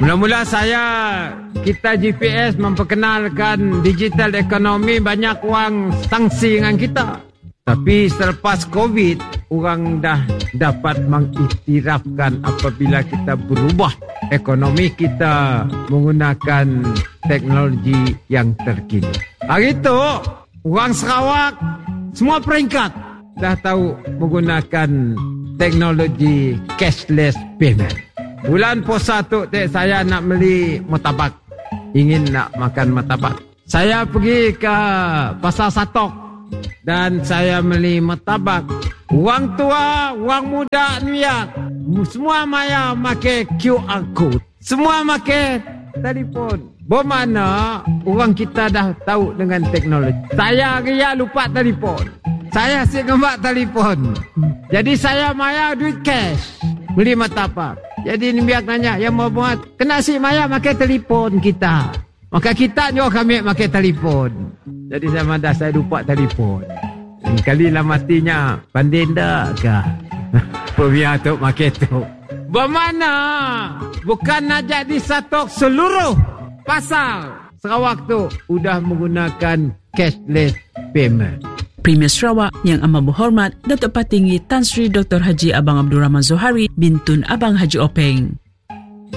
Mula-mula kita GPS memperkenalkan digital ekonomi, banyak orang sangsi dengan kita. Tapi selepas COVID, orang dah dapat mengiktirafkan apabila kita berubah ekonomi kita menggunakan teknologi yang terkini. Hari itu, orang Sarawak semua peringkat dah tahu menggunakan teknologi cashless payment. Bulan puasa tu saya nak beli martabak. Ingin nak makan martabak. Saya pergi ke Pasar Satok dan saya beli martabak. Orang tua, orang muda niat, semua maya pakai QR code. Semua pakai telefon. Bermakna orang kita dah tahu dengan teknologi. Saya ria lupa telefon. Saya asyik ngembak telefon. Jadi saya maya duit cash. Beli martabak. Jadi ni biar nanya yang mau buat. Kena asyik maya pakai telefon kita. Maka kita juga kami pakai telefon. Jadi saya lupa telefon. Kali lah matinya pandai dah ke? Perbiar tu pakai tu. Bermana? Bukan nak jadi satu seluruh pasar Sarawak tu sudah menggunakan cashless payment. Premier Sarawak yang amat berhormat Datuk Patinggi Tan Sri Dr. Haji Abang Abdul Rahman Zohari bin Tun Abang Haji Openg.